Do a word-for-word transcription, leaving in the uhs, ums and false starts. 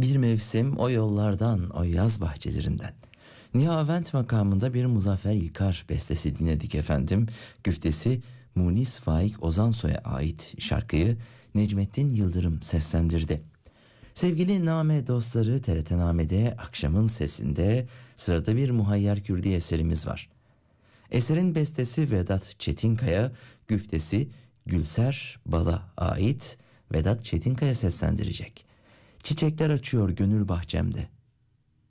Bir mevsim o yollardan, o yaz bahçelerinden. Nihavent makamında bir Muzaffer İlkar bestesi dinledik efendim. Güftesi Munis Faik Ozansoy'a ait şarkıyı Necmettin Yıldırım seslendirdi. Sevgili Name dostları, T R T Name'de Akşamın Sesinde sırada bir Muhayyer Kürdi eserimiz var. Eserin bestesi Vedat Çetinkaya, güftesi Gülser Bal'a ait. Vedat Çetinkaya seslendirecek. Çiçekler açıyor gönül bahçemde.